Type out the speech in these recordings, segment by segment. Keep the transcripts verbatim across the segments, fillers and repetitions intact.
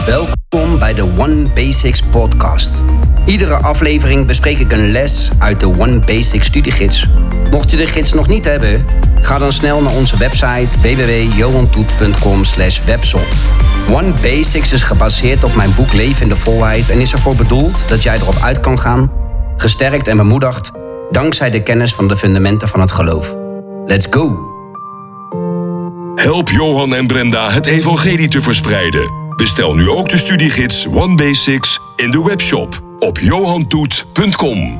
Welkom bij de One Basics podcast. Iedere aflevering bespreek ik een les uit de One Basics studiegids. Mocht je de gids nog niet hebben, ga dan snel naar onze website w w w punt johan toet punt com slash webshop. One Basics is gebaseerd op mijn boek Leven in de Volheid en is ervoor bedoeld dat jij erop uit kan gaan, gesterkt en bemoedigd, dankzij de kennis van de fundamenten van het geloof. Let's go! Help Johan en Brenda het evangelie te verspreiden. Bestel nu ook de studiegids One Basics in de webshop op johan toet punt com.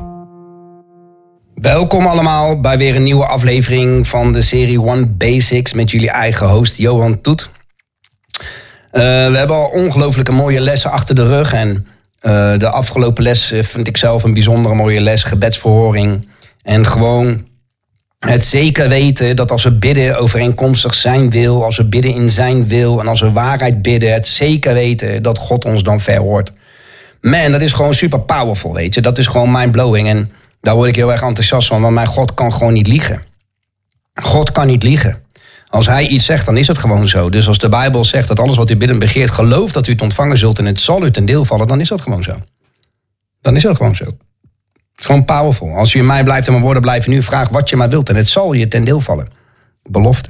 Welkom allemaal bij weer een nieuwe aflevering van de serie One Basics met jullie eigen host Johan Toet. Uh, we hebben al ongelooflijke mooie lessen achter de rug en uh, de afgelopen les vind ik zelf een bijzondere mooie les, gebedsverhoring. En gewoon het zeker weten dat als we bidden overeenkomstig zijn wil, als we bidden in zijn wil en als we waarheid bidden, het zeker weten dat God ons dan verhoort. Man, dat is gewoon super powerful, weet je. Dat is gewoon mindblowing en daar word ik heel erg enthousiast van, want mijn God kan gewoon niet liegen. God kan niet liegen. Als hij iets zegt, dan is het gewoon zo. Dus als de Bijbel zegt dat alles wat u bidden begeert, geloof dat u het ontvangen zult en het zal u ten deel vallen, dan is dat gewoon zo. Dan is dat gewoon zo. Het is gewoon powerful. Als u in mij blijft en mijn woorden blijven nu, vraag wat je maar wilt en het zal je ten deel vallen. Belofte.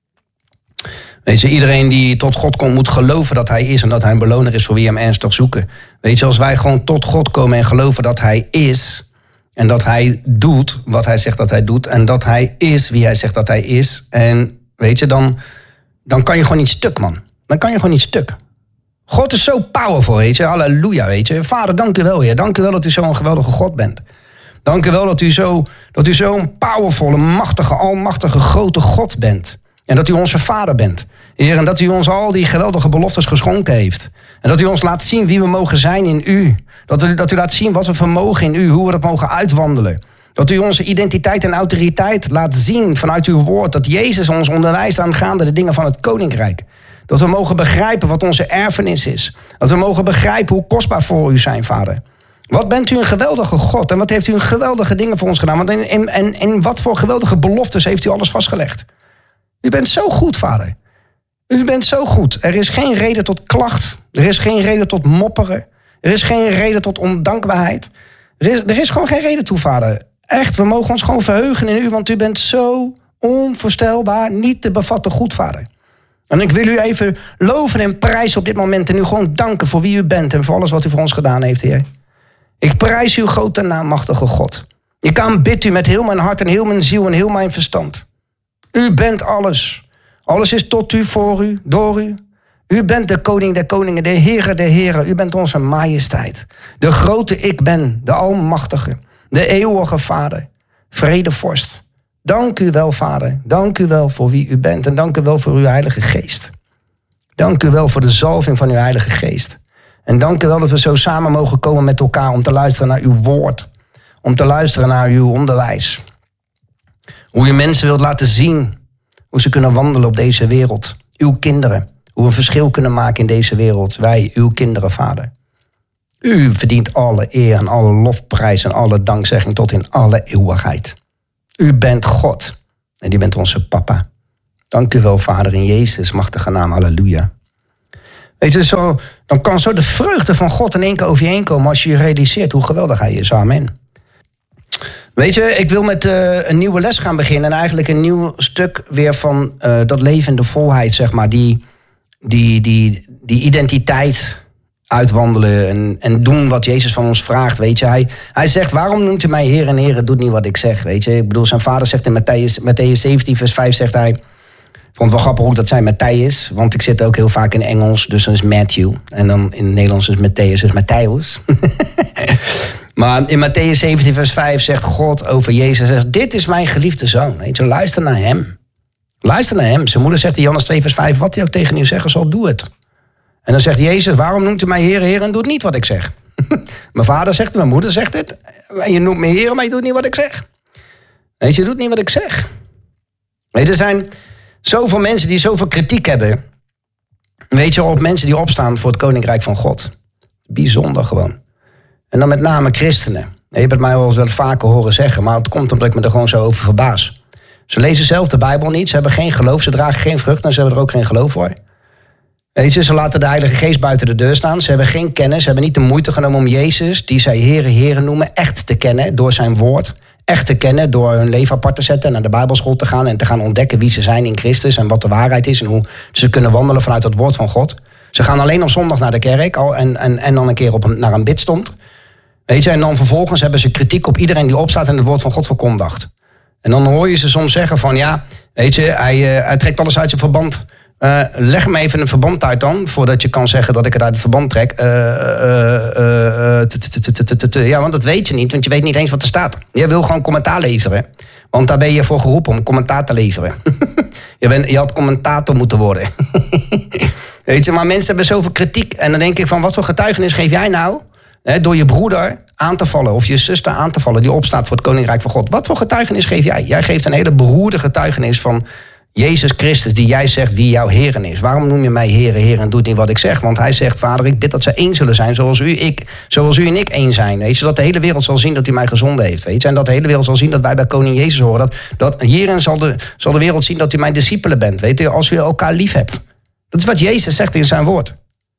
Weet je, iedereen die tot God komt moet geloven dat hij is en dat hij een beloner is voor wie hem ernstig zoeken. Weet je, als wij gewoon tot God komen en geloven dat hij is en dat hij doet wat hij zegt dat hij doet en dat hij is wie hij zegt dat hij is. En weet je, dan, dan kan je gewoon niet stuk, man. Dan kan je gewoon niet stuk. God is zo powerful, weet je. Halleluja, weet je. Vader, dank u wel, Heer. Dank u wel dat u zo'n geweldige God bent. Dank u wel dat u zo, dat u zo'n powervolle, machtige, almachtige, grote God bent. En dat u onze Vader bent. Heer, en dat u ons al die geweldige beloftes geschonken heeft. En dat u ons laat zien wie we mogen zijn in u. Dat u, dat u laat zien wat we vermogen in u, hoe we dat mogen uitwandelen. Dat u onze identiteit en autoriteit laat zien vanuit uw woord. Dat Jezus ons onderwijst aangaande de dingen van het Koninkrijk. Dat we mogen begrijpen wat onze erfenis is. Dat we mogen begrijpen hoe kostbaar voor u zijn, Vader. Wat bent u een geweldige God en wat heeft u een geweldige dingen voor ons gedaan. Want in, in, in, in wat voor geweldige beloftes heeft u alles vastgelegd. U bent zo goed, Vader. U bent zo goed. Er is geen reden tot klacht. Er is geen reden tot mopperen. Er is geen reden tot ondankbaarheid. Er is, er is gewoon geen reden toe, Vader. Echt, we mogen ons gewoon verheugen in u, want u bent zo onvoorstelbaar, niet te bevatten goed, Vader. En ik wil u even loven en prijzen op dit moment en u gewoon danken voor wie u bent en voor alles wat u voor ons gedaan heeft, Heer. Ik prijs uw grote naam, machtige God. Ik aanbid u met heel mijn hart en heel mijn ziel en heel mijn verstand. U bent alles. Alles is tot u, voor u, door u. U bent de koning der koningen, de Heere der heren. U bent onze majesteit. De grote ik ben, de almachtige, de eeuwige Vader, vredevorst. Dank u wel, Vader. Dank u wel voor wie u bent. En dank u wel voor uw Heilige Geest. Dank u wel voor de zalving van uw Heilige Geest. En dank u wel dat we zo samen mogen komen met elkaar om te luisteren naar uw woord. Om te luisteren naar uw onderwijs. Hoe u mensen wilt laten zien hoe ze kunnen wandelen op deze wereld. Uw kinderen. Hoe we een verschil kunnen maken in deze wereld. Wij, uw kinderen, Vader. U verdient alle eer en alle lofprijs en alle dankzegging tot in alle eeuwigheid. U bent God en u bent onze papa. Dank u wel, Vader, in Jezus' machtige naam. Halleluja. Weet je, zo, dan kan zo de vreugde van God in één keer over je heen komen als je je realiseert hoe geweldig hij is. Amen. Weet je, ik wil met uh, een nieuwe les gaan beginnen. En eigenlijk een nieuw stuk weer van uh, dat leven in de volheid, zeg maar. Die, die, die, die identiteit uitwandelen en, en doen wat Jezus van ons vraagt, weet je. Hij, hij zegt, waarom noemt u mij Heer en Heer, doet niet wat ik zeg, weet je. Ik bedoel, zijn vader zegt in Matthäus, Matthäus zeventien, vers vijf, zegt hij, ik vond het wel grappig ook dat zij Matthäus, want ik zit ook heel vaak in Engels, dus dan is Matthew. En dan in het Nederlands is Matthäus, dus Matthäus. Maar in Matthäus zeventien, vers vijf zegt God over Jezus, zegt, dit is mijn geliefde zoon, weet je, luister naar hem. Luister naar hem. Zijn moeder zegt in Johannes twee, vers vijf, wat hij ook tegen u zeggen zal, doe het. En dan zegt Jezus, waarom noemt u mij Heer, Heer en doet niet wat ik zeg? Mijn vader zegt, mijn moeder zegt het. En je noemt me Heer, maar je doet niet wat ik zeg. Weet je, je doet niet wat ik zeg. Weet je, er zijn zoveel mensen die zoveel kritiek hebben. Weet je, op mensen die opstaan voor het Koninkrijk van God. Bijzonder gewoon. En dan met name christenen. Je hebt het mij wel eens wel vaker horen zeggen, maar het komt omdat ik me er gewoon zo over verbaas. Ze lezen zelf de Bijbel niet, ze hebben geen geloof, ze dragen geen vrucht en ze hebben er ook geen geloof voor. Weet je, ze laten de Heilige Geest buiten de deur staan. Ze hebben geen kennis. Ze hebben niet de moeite genomen om Jezus, die zij Heere, Heere noemen, echt te kennen door zijn woord. Echt te kennen door hun leven apart te zetten en naar de Bijbelschool te gaan en te gaan ontdekken wie ze zijn in Christus en wat de waarheid is en hoe ze kunnen wandelen vanuit het woord van God. Ze gaan alleen op zondag naar de kerk al en, en, en dan een keer op een, naar een bidstond. Weet je, en dan vervolgens hebben ze kritiek op iedereen die opstaat en het woord van God verkondigt. En dan hoor je ze soms zeggen van ja, weet je, hij, uh, hij trekt alles uit zijn verband. Uh, leg me even een verband uit dan, voordat je kan zeggen dat ik het uit het verband trek. Ja, want dat weet je niet, want je weet niet eens wat er staat. Je wil gewoon commentaar leveren, want daar ben je voor geroepen om commentaar te leveren. je, bent, je had commentator moeten worden. Weet je, maar mensen hebben zoveel kritiek. En dan denk ik van, wat voor getuigenis geef jij nou? He, door je broeder aan te vallen of je zuster aan te vallen die opstaat voor het Koninkrijk van God. Wat voor getuigenis geef jij? Jij geeft een hele beroerde getuigenis van Jezus Christus, die jij zegt wie jouw Heeren is. Waarom noem je mij Heere, Heer en doet niet wat ik zeg? Want hij zegt, Vader, ik bid dat ze één zullen zijn zoals u, ik, zoals u en ik één zijn. Weet je, zodat de hele wereld zal zien dat u mij gezonden heeft. Weet je? En dat de hele wereld zal zien dat wij bij Koning Jezus horen. Dat, dat hierin zal de, zal de wereld zien dat u mijn discipelen bent. Weet je, als u elkaar lief hebt. Dat is wat Jezus zegt in zijn woord.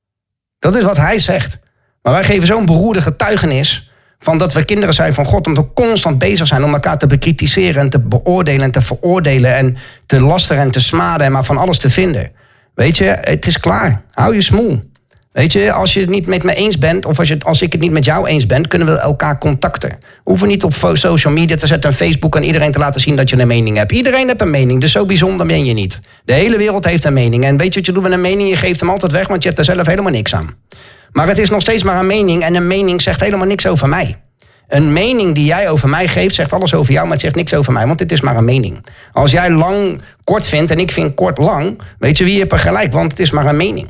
Dat is wat hij zegt. Maar wij geven zo'n beroerde getuigenis van dat we kinderen zijn van God, om te constant bezig zijn om elkaar te bekritiseren en te beoordelen en te veroordelen en te lasteren en te smaden en maar van alles te vinden. Weet je, het is klaar. Hou je smoel. Weet je, als je het niet met me eens bent of als, je, als ik het niet met jou eens ben, kunnen we elkaar contacten. We hoeven niet op social media te zetten en Facebook en iedereen te laten zien dat je een mening hebt. Iedereen heeft een mening, dus zo bijzonder ben je niet. De hele wereld heeft een mening. En weet je wat je doet met een mening? Je geeft hem altijd weg, want je hebt er zelf helemaal niks aan. Maar het is nog steeds maar een mening en een mening zegt helemaal niks over mij. Een mening die jij over mij geeft, zegt alles over jou, maar het zegt niks over mij, want dit is maar een mening. Als jij lang kort vindt en ik vind kort lang, weet je wie je hebt er gelijk, want het is maar een mening.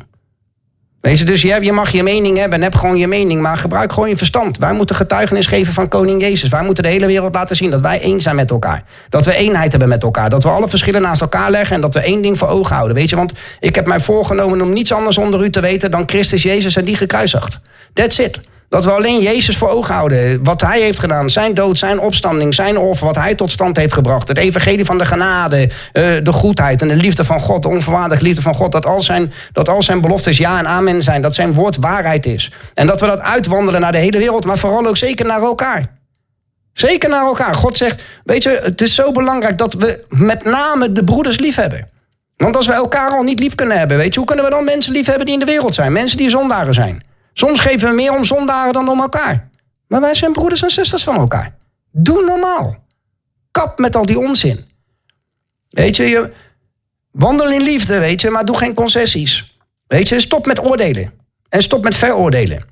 Weet je, dus je mag je mening hebben en heb gewoon je mening, maar gebruik gewoon je verstand. Wij moeten getuigenis geven van Koning Jezus. Wij moeten de hele wereld laten zien dat wij één zijn met elkaar. Dat we eenheid hebben met elkaar. Dat we alle verschillen naast elkaar leggen en dat we één ding voor ogen houden. Weet je, want ik heb mij voorgenomen om niets anders onder u te weten dan Christus Jezus en die gekruisigd. That's it. Dat we alleen Jezus voor ogen houden. Wat hij heeft gedaan. Zijn dood, zijn opstanding, zijn offer. Wat hij tot stand heeft gebracht. Het evangelie van de genade. De goedheid en de liefde van God. De onvoorwaardige liefde van God. Dat al zijn, dat al zijn beloftes ja en amen zijn. Dat zijn woord waarheid is. En dat we dat uitwandelen naar de hele wereld. Maar vooral ook zeker naar elkaar. Zeker naar elkaar. God zegt, weet je, het is zo belangrijk dat we met name de broeders lief hebben. Want als we elkaar al niet lief kunnen hebben. Weet je, hoe kunnen we dan mensen lief hebben die in de wereld zijn? Mensen die zondaren zijn. Soms geven we meer om zondaren dan om elkaar. Maar wij zijn broeders en zusters van elkaar. Doe normaal. Kap met al die onzin. Weet je, je wandel in liefde, weet je, maar doe geen concessies. Weet je, stop met oordelen. En stop met veroordelen.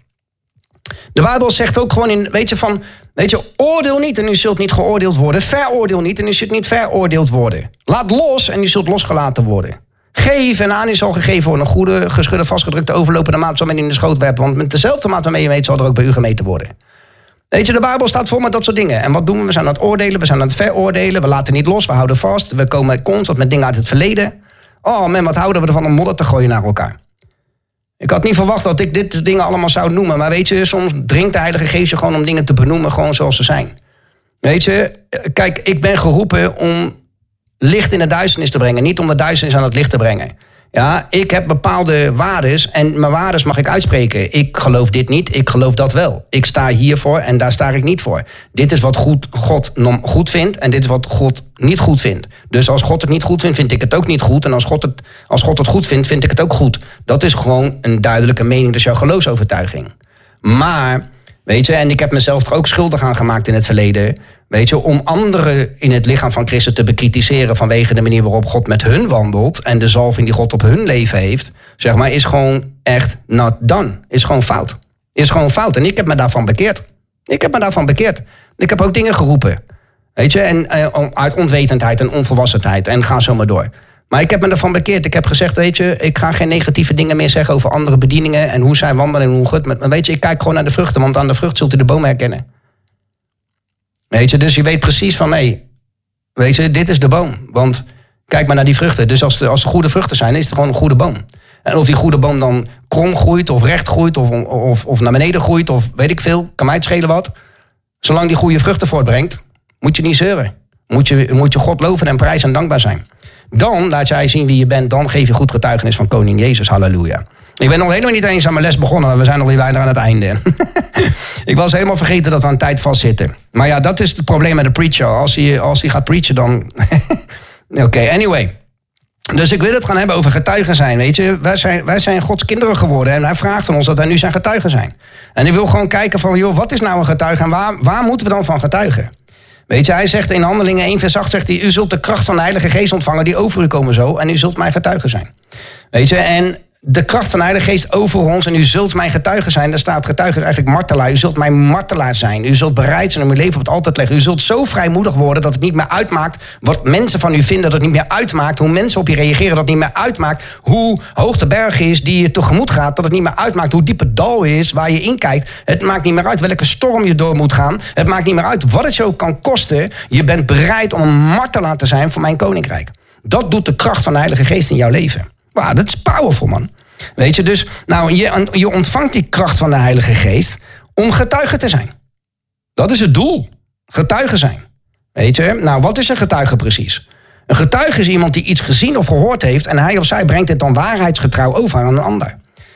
De Bijbel zegt ook gewoon in, weet je, van, weet je, oordeel niet en u zult niet geoordeeld worden. Veroordeel niet en u zult niet veroordeeld worden. Laat los en u zult losgelaten worden. Geef en aan u zal gegeven worden. Een goede, geschudde, vastgedrukte, overlopende maat zal men in de schoot werpen. Want met dezelfde maat waarmee je weet zal er ook bij u gemeten worden. Weet je, de Bijbel staat vol met dat soort dingen. En wat doen we? We zijn aan het oordelen, we zijn aan het veroordelen. We laten niet los, we houden vast. We komen constant met dingen uit het verleden. Oh man, wat houden we ervan om modder te gooien naar elkaar. Ik had niet verwacht dat ik dit dingen allemaal zou noemen. Maar weet je, soms dringt de Heilige Geest je gewoon om dingen te benoemen. Gewoon zoals ze zijn. Weet je, kijk, ik ben geroepen om licht in de duisternis te brengen. Niet om de duisternis aan het licht te brengen. Ja, ik heb bepaalde waardes en mijn waardes mag ik uitspreken. Ik geloof dit niet, ik geloof dat wel. Ik sta hiervoor en daar sta ik niet voor. Dit is wat goed, God goed vindt en dit is wat God niet goed vindt. Dus als God het niet goed vindt, vind ik het ook niet goed. En als God het, als God het goed vindt, vind ik het ook goed. Dat is gewoon een duidelijke mening. Dat is jouw geloofsovertuiging. Maar, weet je, en ik heb mezelf er ook schuldig aan gemaakt in het verleden. Weet je, om anderen in het lichaam van Christus te bekritiseren vanwege de manier waarop God met hun wandelt en de zalving die God op hun leven heeft, zeg maar, is gewoon echt not done. Is gewoon fout. Is gewoon fout. En ik heb me daarvan bekeerd. Ik heb me daarvan bekeerd. Ik heb ook dingen geroepen. Weet je, en uh, uit onwetendheid en onvolwassenheid en ga zo maar door. Maar ik heb me ervan bekeerd. Ik heb gezegd, weet je, ik ga geen negatieve dingen meer zeggen over andere bedieningen en hoe zij wandelen en hoe goed. Maar weet je, ik kijk gewoon naar de vruchten, want aan de vrucht zult u de boom herkennen. Weet je, dus je weet precies van, hé, hey, weet je, dit is de boom. Want kijk maar naar die vruchten. Dus als er als goede vruchten zijn, is het gewoon een goede boom. En of die goede boom dan krom groeit of recht groeit of, of, of naar beneden groeit of weet ik veel, kan mij het schelen wat. Zolang die goede vruchten voortbrengt, moet je niet zeuren. Moet je, moet je God loven en prijzen en dankbaar zijn. Dan laat jij zien wie je bent. Dan geef je goed getuigenis van koning Jezus. Halleluja. Ik ben nog helemaal niet eens aan mijn les begonnen. We zijn nog weer bijna aan het einde. Ik was helemaal vergeten dat we aan tijd vastzitten. Maar ja, dat is het probleem met de preacher. Als hij, als hij gaat preachen, dan... Oké, okay, anyway. Dus ik wil het gaan hebben over getuigen zijn, weet je. Wij zijn, wij zijn Gods kinderen geworden en hij vraagt van ons dat wij nu zijn getuigen zijn. En ik wil gewoon kijken van, joh, wat is nou een getuige en waar, waar moeten we dan van getuigen? Weet je, hij zegt in Handelingen één vers acht, zegt hij, u zult de kracht van de Heilige Geest ontvangen die over u komen zo en u zult mijn getuigen zijn. Weet je, en de kracht van de Heilige Geest over ons en u zult mijn getuige zijn. Daar staat getuige eigenlijk martelaar. U zult mijn martelaar zijn. U zult bereid zijn om uw leven op het altaar te leggen. U zult zo vrijmoedig worden dat het niet meer uitmaakt wat mensen van u vinden. Dat het niet meer uitmaakt hoe mensen op je reageren. Dat het niet meer uitmaakt hoe hoog de berg is die je tegemoet gaat. Dat het niet meer uitmaakt hoe diep het dal is waar je in kijkt. Het maakt niet meer uit welke storm je door moet gaan. Het maakt niet meer uit wat het je ook kan kosten. Je bent bereid om een martelaar te zijn voor mijn koninkrijk. Dat doet de kracht van de Heilige Geest in jouw leven. Wauw, dat is powerful, man. Weet je, dus nou, je, je ontvangt die kracht van de Heilige Geest om getuige te zijn. Dat is het doel. Getuige zijn. Weet je, nou, wat is een getuige precies? Een getuige is iemand die iets gezien of gehoord heeft en hij of zij brengt het dan waarheidsgetrouw over aan een ander.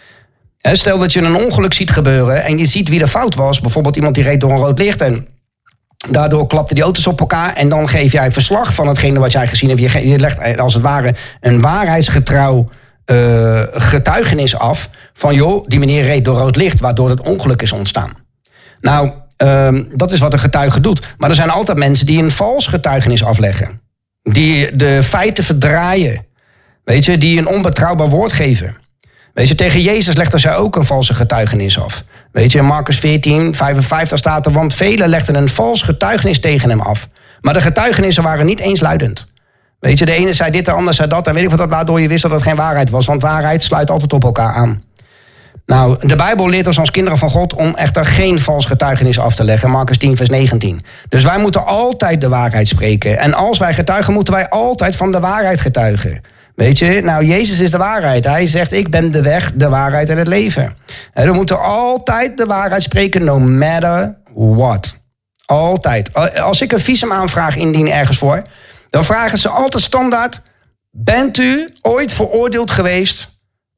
He, stel dat je een ongeluk ziet gebeuren en je ziet wie er fout was. Bijvoorbeeld iemand die reed door een rood licht en daardoor klapten die auto's op elkaar en dan geef jij verslag van hetgene wat jij gezien hebt. Je, je legt als het ware een waarheidsgetrouw Uh, getuigenis af van, joh, die meneer reed door rood licht, waardoor het ongeluk is ontstaan. Nou, uh, dat is wat een getuige doet. Maar er zijn altijd mensen die een vals getuigenis afleggen. Die de feiten verdraaien. Weet je, die een onbetrouwbaar woord geven. Weet je, tegen Jezus legden zij ook een valse getuigenis af. Weet je, in Marcus veertien, vijfenvijftig staat er, want velen legden een vals getuigenis tegen hem af. Maar de getuigenissen waren niet eensluidend. Weet je, de ene zei dit, de ander zei dat. En weet ik wat, waardoor je wist dat het geen waarheid was. Want waarheid sluit altijd op elkaar aan. Nou, de Bijbel leert ons als kinderen van God om echter geen vals getuigenis af te leggen. Marcus tien vers negentien. Dus wij moeten altijd de waarheid spreken. En als wij getuigen, moeten wij altijd van de waarheid getuigen. Weet je, nou, Jezus is de waarheid. Hij zegt, ik ben de weg, de waarheid en het leven. En we moeten altijd de waarheid spreken, no matter what. Altijd. Als ik een visumaanvraag indien ergens voor, dan vragen ze altijd standaard, bent u ooit veroordeeld geweest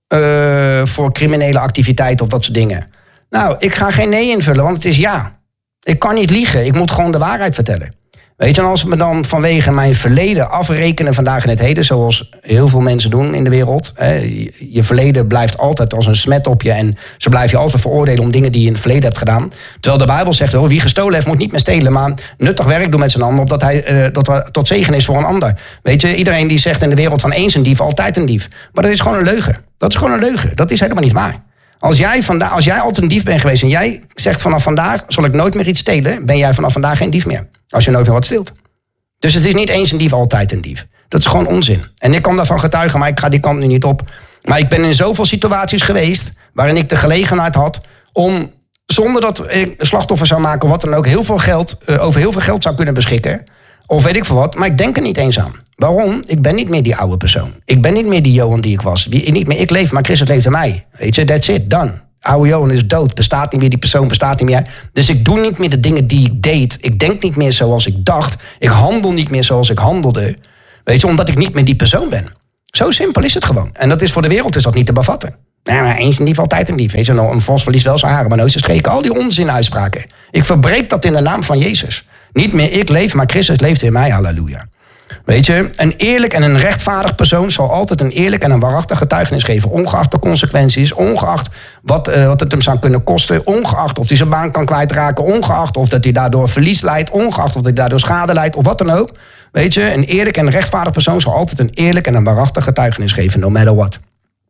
uh, voor criminele activiteit of dat soort dingen? Nou, ik ga geen nee invullen, want het is ja. Ik kan niet liegen, ik moet gewoon de waarheid vertellen. Weet je, en als we me dan vanwege mijn verleden afrekenen vandaag in het heden, zoals heel veel mensen doen in de wereld. Hè, je verleden blijft altijd als een smet op je en zo blijf je altijd veroordelen om dingen die je in het verleden hebt gedaan. Terwijl de Bijbel zegt, oh, wie gestolen heeft moet niet meer stelen, maar nuttig werk doen met zijn handen, opdat hij uh, dat er tot zegen is voor een ander. Weet je, iedereen die zegt in de wereld van eens een dief, altijd een dief. Maar dat is gewoon een leugen. Dat is gewoon een leugen. Dat is helemaal niet waar. Als jij, vanda- als jij altijd een dief bent geweest en jij zegt vanaf vandaag zal ik nooit meer iets stelen, ben jij vanaf vandaag geen dief meer. Als je nooit meer wat steelt. Dus het is niet eens een dief, altijd een dief. Dat is gewoon onzin. En ik kan daarvan getuigen, maar ik ga die kant nu niet op. Maar ik ben in zoveel situaties geweest waarin ik de gelegenheid had om, zonder dat ik een slachtoffer zou maken, wat dan ook, heel veel geld, uh, over heel veel geld zou kunnen beschikken. Of weet ik veel wat, maar ik denk er niet eens aan. Waarom? Ik ben niet meer die oude persoon. Ik ben niet meer die Johan die ik was. Die, niet meer ik leef, maar Christus leeft in mij. Weet je, that's it, done. Oude Johan is dood, bestaat niet meer, die persoon bestaat niet meer. Dus ik doe niet meer de dingen die ik deed. Ik denk niet meer zoals ik dacht. Ik handel niet meer zoals ik handelde. Weet je, omdat ik niet meer die persoon ben. Zo simpel is het gewoon. En dat is voor de wereld is dat niet te bevatten. Nou, maar eens een dief, altijd een dief. Weet je, een vos verliest wel zijn haren, maar nooit zijn streken. Al die onzin uitspraken. Ik verbreek dat in de naam van Jezus. Niet meer ik leef, maar Christus leeft in mij, halleluja. Weet je, een eerlijk en een rechtvaardig persoon zal altijd een eerlijk en een waarachtig getuigenis geven. Ongeacht de consequenties, ongeacht wat, uh, wat het hem zou kunnen kosten. Ongeacht of hij zijn baan kan kwijtraken. Ongeacht of dat hij daardoor verlies leidt. Ongeacht of hij daardoor schade leidt of wat dan ook. Weet je, een eerlijk en rechtvaardig persoon zal altijd een eerlijk en een waarachtig getuigenis geven. No matter what.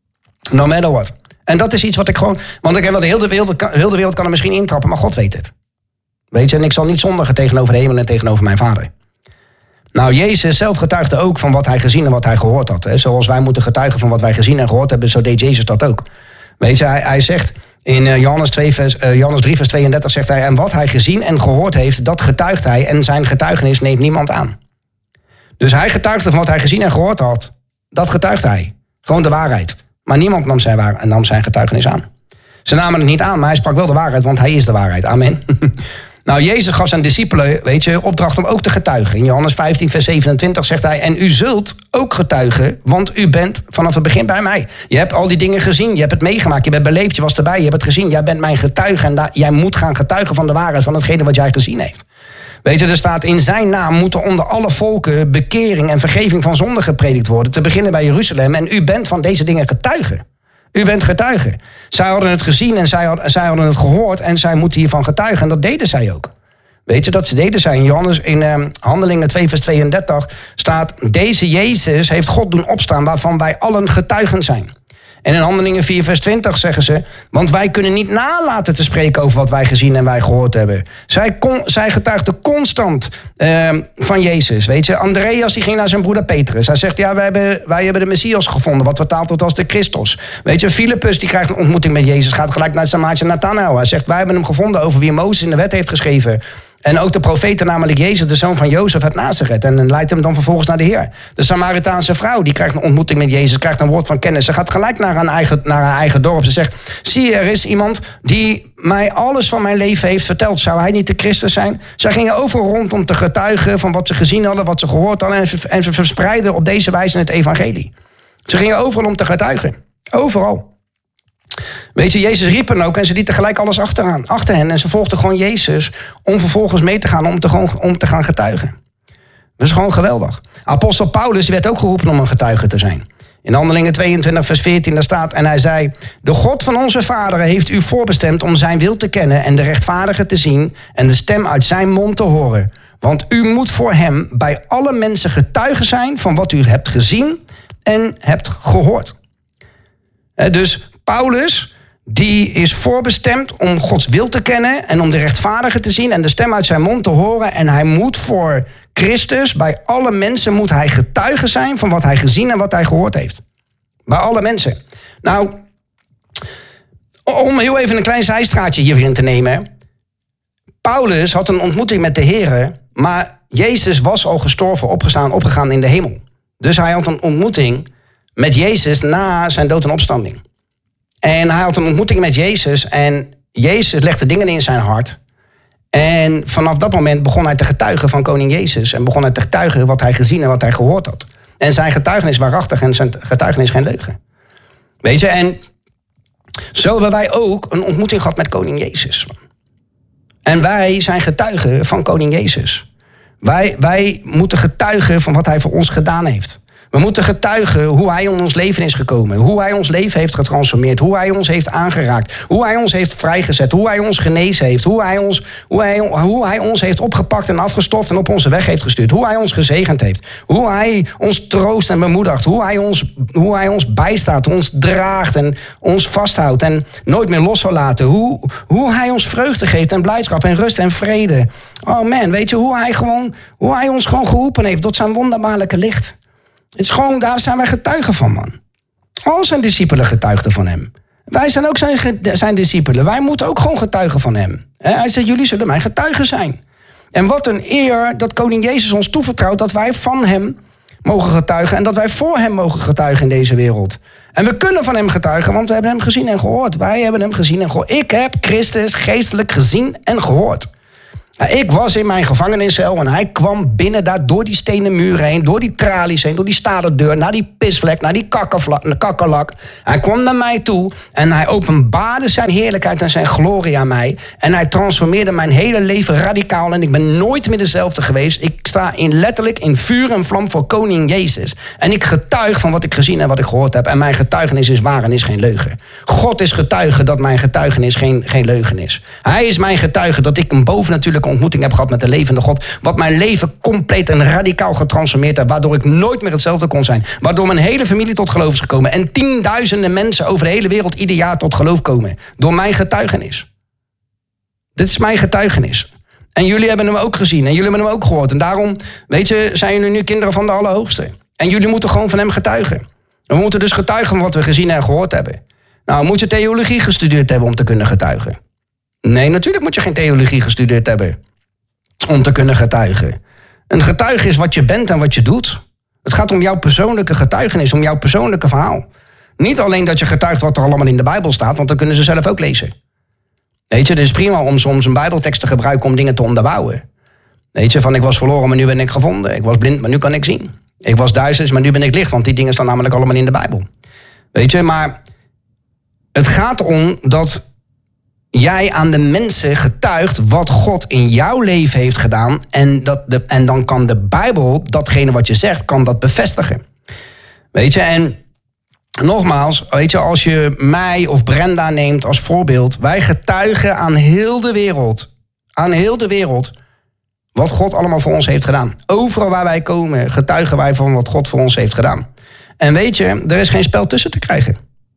No matter what. En dat is iets wat ik gewoon, want ik heb wel de hele wereld, de hele wereld kan er misschien intrappen, maar God weet het. Weet je, en ik zal niet zondigen tegenover de hemel en tegenover mijn vader. Nou, Jezus zelf getuigde ook van wat hij gezien en wat hij gehoord had. Hè. Zoals wij moeten getuigen van wat wij gezien en gehoord hebben, zo deed Jezus dat ook. Weet je, hij, hij zegt in uh, Johannes, twee vers, uh, Johannes drie vers tweeëndertig zegt hij, en wat hij gezien en gehoord heeft, dat getuigt hij en zijn getuigenis neemt niemand aan. Dus hij getuigde van wat hij gezien en gehoord had. Dat getuigt hij. Gewoon de waarheid. Maar niemand nam zijn, waar, nam zijn getuigenis aan. Ze namen het niet aan, maar hij sprak wel de waarheid, want hij is de waarheid. Amen. Nou, Jezus gaf zijn discipelen, weet je, opdracht om ook te getuigen. In Johannes vijftien, vers zevenentwintig zegt hij... en u zult ook getuigen, want u bent vanaf het begin bij mij. Je hebt al die dingen gezien, je hebt het meegemaakt, je bent beleefd, je was erbij, je hebt het gezien. Jij bent mijn getuige en da- jij moet gaan getuigen van de waarheid van hetgene wat jij gezien heeft. Weet je, er staat in zijn naam moeten onder alle volken bekering en vergeving van zonde gepredikt worden. Te beginnen bij Jeruzalem. En u bent van deze dingen getuige. U bent getuige. Zij hadden het gezien en zij, had, zij hadden het gehoord en zij moeten hiervan getuigen. En dat deden zij ook. Weet je, dat ze deden zij. In Johannes, in uh, Handelingen twee vers tweeëndertig staat... deze Jezus heeft God doen opstaan waarvan wij allen getuigen zijn. En in Handelingen vier vers twintig zeggen ze... want wij kunnen niet nalaten te spreken over wat wij gezien en wij gehoord hebben. Zij, kon, zij getuigden constant uh, van Jezus. Weet je, Andreas die ging naar zijn broeder Petrus. Hij zegt, ja, wij hebben, wij hebben de Messias gevonden... wat vertaald wordt als de Christus. Weet je, Filippus die krijgt een ontmoeting met Jezus... gaat gelijk naar zijn maatje Nathanael. Hij zegt, wij hebben hem gevonden over wie Mozes in de wet heeft geschreven... En ook de profeten, namelijk Jezus, de zoon van Jozef uit Nazareth. En leidt hem dan vervolgens naar de Heer. De Samaritaanse vrouw, die krijgt een ontmoeting met Jezus, krijgt een woord van kennis. Ze gaat gelijk naar haar eigen, naar haar eigen dorp. Ze zegt, zie, er is iemand die mij alles van mijn leven heeft verteld. Zou hij niet de Christus zijn? Zij gingen overal rond om te getuigen van wat ze gezien hadden, wat ze gehoord hadden. En ze, en ze verspreidden op deze wijze het evangelie. Ze gingen overal om te getuigen. Overal. Weet je, Jezus riep hen ook en ze lieten gelijk alles achteraan, achter hen. En ze volgden gewoon Jezus om vervolgens mee te gaan, om te, gewoon, om te gaan getuigen. Dat is gewoon geweldig. Apostel Paulus werd ook geroepen om een getuige te zijn. In Handelingen tweeëntwintig vers veertien daar staat, en hij zei... de God van onze vaderen heeft u voorbestemd om zijn wil te kennen... en de rechtvaardige te zien en de stem uit zijn mond te horen. Want u moet voor hem bij alle mensen getuige zijn... van wat u hebt gezien en hebt gehoord. Dus Paulus, die is voorbestemd om Gods wil te kennen... en om de rechtvaardige te zien en de stem uit zijn mond te horen. En hij moet voor Christus, bij alle mensen moet hij getuige zijn... van wat hij gezien en wat hij gehoord heeft. Bij alle mensen. Nou, om heel even een klein zijstraatje hierin te nemen. Paulus had een ontmoeting met de Heer... maar Jezus was al gestorven, opgestaan, opgegaan in de hemel. Dus hij had een ontmoeting met Jezus na zijn dood en opstanding. En hij had een ontmoeting met Jezus en Jezus legde dingen in zijn hart. En vanaf dat moment begon hij te getuigen van koning Jezus. En begon hij te getuigen wat hij gezien en wat hij gehoord had. En zijn getuigenis waarachtig en zijn getuigenis geen leugen. Weet je, en zo hebben wij ook een ontmoeting gehad met koning Jezus. En wij zijn getuigen van koning Jezus. Wij, wij moeten getuigen van wat hij voor ons gedaan heeft. We moeten getuigen hoe hij in ons leven is gekomen. Hoe hij ons leven heeft getransformeerd. Hoe hij ons heeft aangeraakt. Hoe hij ons heeft vrijgezet. Hoe hij ons genezen heeft. Hoe hij ons, hoe hij, hoe hij ons heeft opgepakt en afgestoft en op onze weg heeft gestuurd. Hoe hij ons gezegend heeft. Hoe hij ons troost en bemoedigt. Hoe hij ons, hoe hij ons bijstaat. Ons draagt en ons vasthoudt. En nooit meer los zal laten. Hoe, hoe hij ons vreugde geeft en blijdschap en rust en vrede. Oh man, weet je hoe hij, gewoon, hoe hij ons gewoon geroepen heeft tot zijn wonderbaarlijke licht. Het is gewoon, daar zijn wij getuigen van, man. Al zijn discipelen getuigden van hem. Wij zijn ook zijn, zijn discipelen. Wij moeten ook gewoon getuigen van hem. Hij zegt, jullie zullen mijn getuigen zijn. En wat een eer dat koning Jezus ons toevertrouwt... dat wij van hem mogen getuigen... en dat wij voor hem mogen getuigen in deze wereld. En we kunnen van hem getuigen, want we hebben hem gezien en gehoord. Wij hebben hem gezien en gehoord. Ik heb Christus geestelijk gezien en gehoord. Ik was in mijn gevangeniscel en hij kwam binnen daar door die stenen muren heen, door die tralies heen, door die stalen deur, naar die pisvlek, naar die kakkerlak. Hij kwam naar mij toe en hij openbaarde zijn heerlijkheid en zijn glorie aan mij. En hij transformeerde mijn hele leven radicaal en ik ben nooit meer dezelfde geweest. Ik sta in letterlijk in vuur en vlam voor koning Jezus. En ik getuig van wat ik gezien en wat ik gehoord heb. En mijn getuigenis is waar en is geen leugen. God is getuige dat mijn getuigenis geen, geen leugen is. Hij is mijn getuige dat ik een bovennatuurlijke ontmoeting heb gehad met de levende God. Wat mijn leven compleet en radicaal getransformeerd heeft. Waardoor ik nooit meer hetzelfde kon zijn. Waardoor mijn hele familie tot geloof is gekomen. En tienduizenden mensen over de hele wereld ieder jaar tot geloof komen. Door mijn getuigenis. Dit is mijn getuigenis. En jullie hebben hem ook gezien. En jullie hebben hem ook gehoord. En daarom, weet je, zijn jullie nu kinderen van de Allerhoogste. En jullie moeten gewoon van hem getuigen. En we moeten dus getuigen van wat we gezien en gehoord hebben. Nou, moet je theologie gestudeerd hebben om te kunnen getuigen? Nee, natuurlijk moet je geen theologie gestudeerd hebben om te kunnen getuigen. Een getuige is wat je bent en wat je doet. Het gaat om jouw persoonlijke getuigenis, om jouw persoonlijke verhaal. Niet alleen dat je getuigt wat er allemaal in de Bijbel staat, want dan kunnen ze zelf ook lezen. Weet je, het is prima om soms een bijbeltekst te gebruiken om dingen te onderbouwen. Weet je, van ik was verloren, maar nu ben ik gevonden. Ik was blind, maar nu kan ik zien. Ik was duister, maar nu ben ik licht, want die dingen staan namelijk allemaal in de Bijbel. Weet je, maar het gaat erom dat jij aan de mensen getuigt wat God in jouw leven heeft gedaan. En, dat de, en dan kan de Bijbel, datgene wat je zegt, kan dat bevestigen. Weet je, en nogmaals, weet je, als je mij of Brenda neemt als voorbeeld. Wij getuigen aan heel de wereld. Aan heel de wereld. Wat God allemaal voor ons heeft gedaan. Overal waar wij komen getuigen wij van wat God voor ons heeft gedaan. En weet je, er is geen spel tussen te krijgen.